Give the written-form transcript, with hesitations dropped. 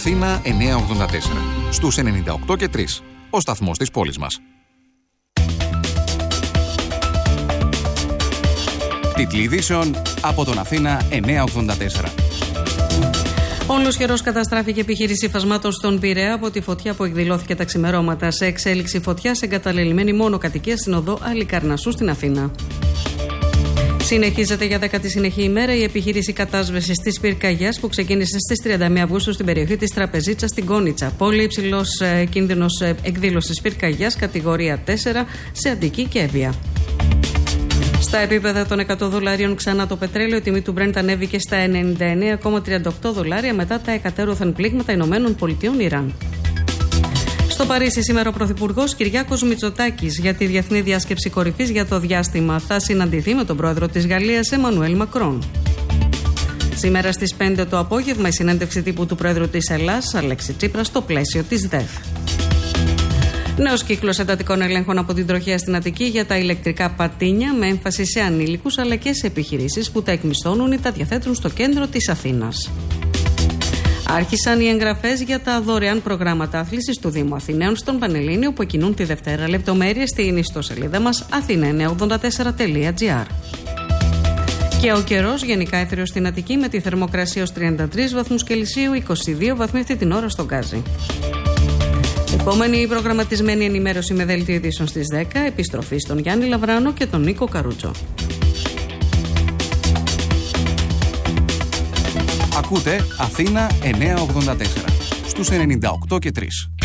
Αθήνα 984. Στους 98 και 3. Ο σταθμός της πόλης μας. Τίτλοι ειδήσεων από τον Αθήνα 984. Όλος καταστράφηκε επιχείρηση υφασμάτων στον Πειραιά από τη φωτιά που εκδηλώθηκε τα ξημερώματα. Σε εξέλιξη φωτιάς εγκαταλελειμμένη μόνο κατοικία στην οδό Αλικαρνασσού στην Αθήνα. Συνεχίζεται για 10η συνεχή ημέρα η επιχείρηση κατάσβεσης της πυρκαγιάς που ξεκίνησε στις 31 Αυγούστου στην περιοχή της Τραπεζίτσας στην Κόνιτσα. Πολύ υψηλός κίνδυνος εκδήλωσης πυρκαγιάς, κατηγορία 4 σε Αττική και Εύβοια. Στα επίπεδα των $100 ξανά το πετρέλαιο, η τιμή του Brent ανέβηκε στα $99,38 μετά τα εκατέρωθεν πλήγματα ΗΠΑ-Ιράν. Στο Παρίσι σήμερα ο Πρωθυπουργός Κυριάκος Μητσοτάκης για τη Διεθνή Διάσκεψη Κορυφής για το Διάστημα θα συναντηθεί με τον πρόεδρο της Γαλλίας Εμμανουέλ Μακρόν. Σήμερα στις 5 το απόγευμα η συνέντευξη τύπου του πρόεδρου της Ελλάδας Αλέξη Τσίπρα στο πλαίσιο της ΔΕΦ. Νέος κύκλος εντατικών ελέγχων από την τροχέα στην Αττική για τα ηλεκτρικά πατίνια με έμφαση σε ανήλικους αλλά και σε επιχειρήσεις που τα εκμισθώνουν ή τα διαθέτουν στο κέντρο της Αθήνας. Άρχισαν οι εγγραφές για τα δωρεάν προγράμματα άθλησης του Δήμου Αθηναίων στον Πανελλήνιο που κινούν τη Δευτέρα. Λεπτομέρειες στην ιστοσελίδα μας athena984.gr. Και ο καιρός γενικά έθριος στην Αττική με τη θερμοκρασία ως 33 βαθμούς Κελσίου, 22 βαθμοί αυτή την ώρα στον Γκάζι. Επόμενη προγραμματισμένη ενημέρωση με δελτίο ειδήσεων στις 10, επιστροφή στον Γιάννη Λαβράνο και τον Νίκο Καρούτσο. Ακούτε Αθήνα 984 στους 98 και 3.